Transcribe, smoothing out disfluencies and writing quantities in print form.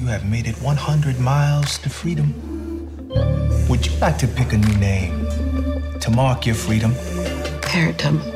You have made it 100 miles to freedom. Would you like to pick a new name to mark your freedom? Parrotum.